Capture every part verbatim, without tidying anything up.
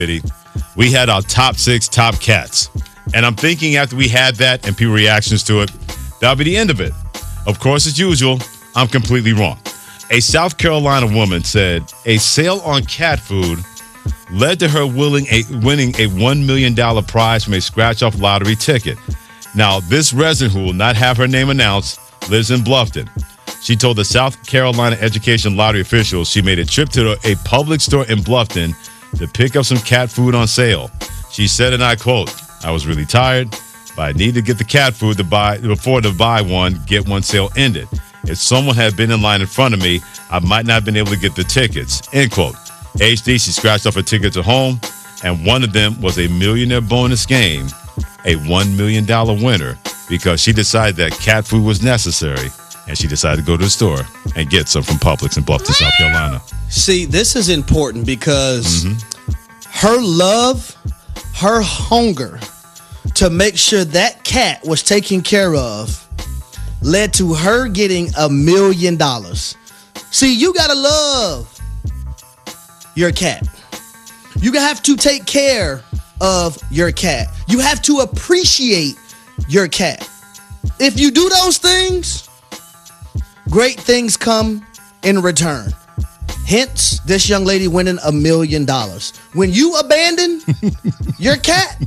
City, we had our top six top cats. And I'm thinking after we had that and people reactions to it, that'll be the end of it. Of course, as usual, I'm completely wrong. A South Carolina woman said a sale on cat food led to her willing a, winning a one million dollars prize from a scratch-off lottery ticket. Now, this resident who will not have her name announced lives in Bluffton. She told the South Carolina Education Lottery officials she made a trip to the, a public store in Bluffton to pick up some cat food on sale. She said, and I quote, "I was really tired, but I needed to get the cat food to buy before the buy one, get one sale ended. If someone had been in line in front of me, I might not have been able to get the tickets." End quote. H D, she scratched off her tickets at home, and one of them was a millionaire bonus game, a one million dollars winner, because she decided that cat food was necessary, and she decided to go to the store and get some from Publix in Bluffton, South Carolina. See, this is important because mm-hmm. her love, her hunger to make sure that cat was taken care of led to her getting a million dollars. See, you gotta love your cat. You have to take care of your cat. You have to appreciate your cat. If you do those things, great things come in return. Hence, this young lady winning a million dollars. When you abandon your cat,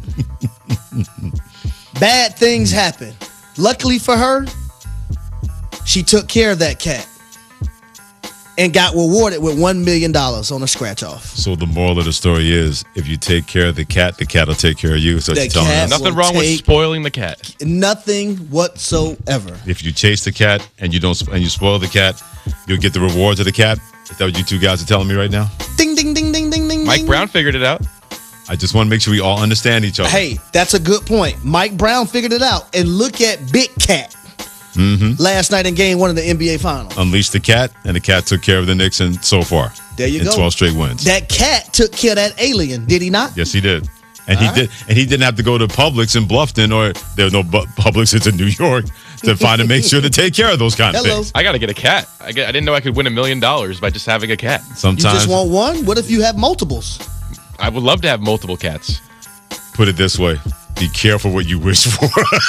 bad things happen. Luckily for her, she took care of that cat and got rewarded with one million dollars on a scratch-off. So the moral of the story is, if you take care of the cat, the cat will take care of you. So the cat nothing wrong with spoiling the cat. Nothing whatsoever. If you chase the cat and you don't and you spoil the cat, you'll get the rewards of the cat. Is that what you two guys are telling me right now? Ding, ding, ding, ding, ding, ding. Mike Brown figured it out. I just want to make sure we all understand each other. Hey, that's a good point. Mike Brown figured it out. And look at Big Cat. Mm-hmm. Last night in game one of the N B A Finals. Unleashed the cat, and the cat took care of the Knicks and so far. There you in go. twelve straight wins. That cat took care of that alien, did he not? Yes, he did. And All he right. did, and he didn't have to go to Publix in Bluffton, or there's no bu- Publix it's in New York, to find and make sure to take care of those kind of Hello. things. I got to get a cat. I, get, I didn't know I could win a million dollars by just having a cat. Sometimes you just want one. What if you have multiples? I would love to have multiple cats. Put it this way. Be careful what you wish for.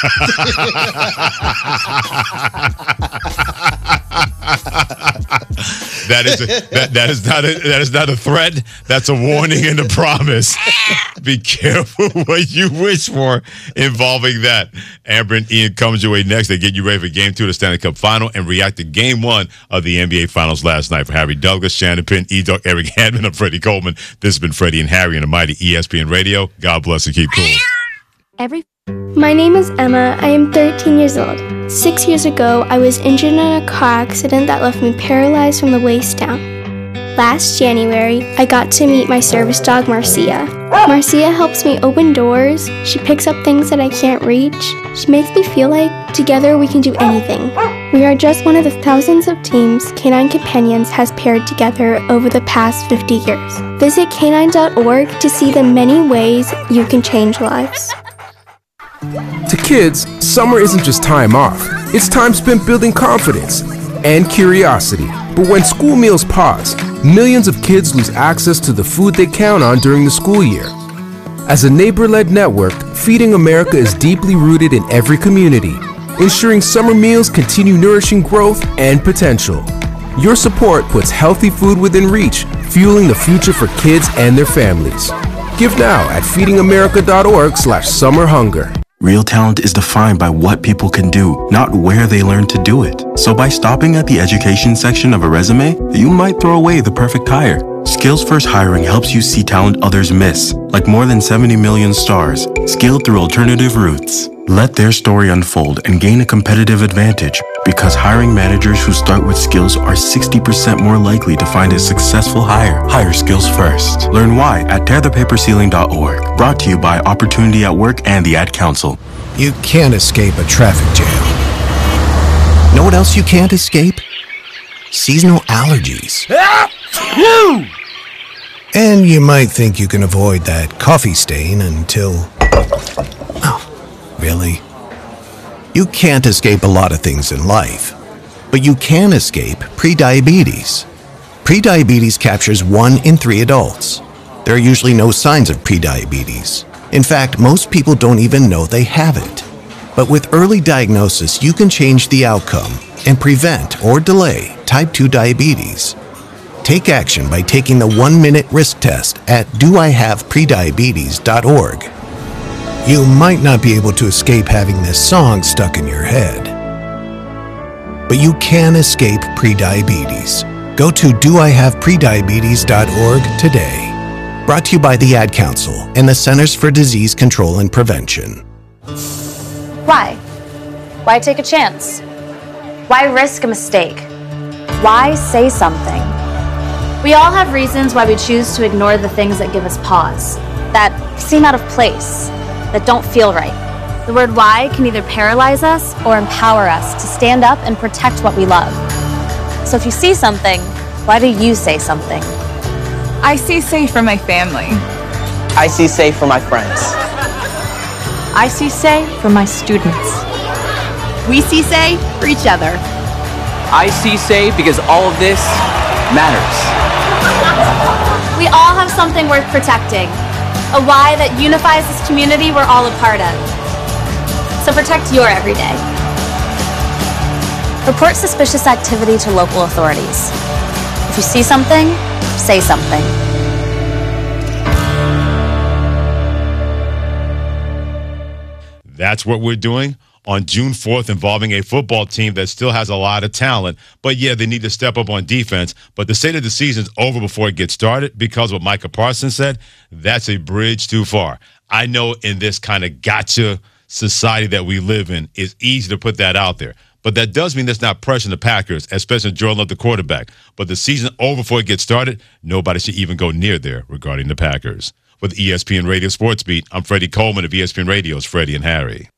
that is a, that that is not a that is not a threat. That's a warning and a promise. Be careful what you wish for involving that. Amber and Ian comes your way next. They get you ready for Game Two of the Stanley Cup Final and react to Game One of the N B A Finals last night. For Harry Douglas, Shannon Penn, E-Dog, Eric Hadman, I'm Freddie Coleman. This has been Freddie and Harry on the mighty E S P N Radio. God bless and keep cool. Every My name is Emma. I am thirteen years old. Six years ago, I was injured in a car accident that left me paralyzed from the waist down. Last January, I got to meet my service dog, Marcia. Marcia helps me open doors. She picks up things that I can't reach. She makes me feel like together we can do anything. We are just one of the thousands of teams Canine Companions has paired together over the past fifty years. Visit canine dot org to see the many ways you can change lives. To kids, summer isn't just time off. It's time spent building confidence and curiosity. But when school meals pause, millions of kids lose access to the food they count on during the school year. As a neighbor-led network, Feeding America is deeply rooted in every community, ensuring summer meals continue nourishing growth and potential. Your support puts healthy food within reach, fueling the future for kids and their families. Give now at feeding america dot org slash summer hunger. Real talent is defined by what people can do, not where they learn to do it. So by stopping at the education section of a resume, you might throw away the perfect hire. Skills First Hiring helps you see talent others miss, like more than seventy million stars, skilled through alternative routes. Let their story unfold and gain a competitive advantage, because hiring managers who start with skills are sixty percent more likely to find a successful hire. Hire skills first. Learn why at tear the paper ceiling dot org. Brought to you by Opportunity at Work and the Ad Council. You can't escape a traffic jam. Know what else you can't escape? Seasonal allergies. And you might think you can avoid that coffee stain until... Oh, really? You can't escape a lot of things in life, but you can escape prediabetes. Prediabetes captures one in three adults. There are usually no signs of prediabetes. In fact, most people don't even know they have it. But with early diagnosis, you can change the outcome and prevent or delay type two diabetes. Take action by taking the one-minute risk test at do I have prediabetes dot org. You might not be able to escape having this song stuck in your head, but you can escape prediabetes. Go to do I have prediabetes dot org today. Brought to you by the Ad Council and the Centers for Disease Control and Prevention. Why? Why take a chance? Why risk a mistake? Why say something? We all have reasons why we choose to ignore the things that give us pause, that seem out of place, that don't feel right. The word why can either paralyze us or empower us to stand up and protect what we love. So if you see something, why do you say something? I see safe for my family. I see safe for my friends. I see say for my students. We see say for each other. I see say because all of this matters. We all have something worth protecting, a why that unifies this community we're all a part of. So protect your everyday. Report suspicious activity to local authorities. If you see something, say something. That's what we're doing on June fourth, involving a football team that still has a lot of talent. But yeah, they need to step up on defense. But to say that the season's over before it gets started because of what Micah Parsons said, that's a bridge too far. I know in this kind of gotcha society that we live in, it's easy to put that out there. But that does mean there's not pressure on the Packers, especially Jordan Love, the quarterback. But the season over before it gets started, nobody should even go near there regarding the Packers. With E S P N Radio Sports Beat, I'm Freddie Coleman of E S P N Radio's Freddie and Harry.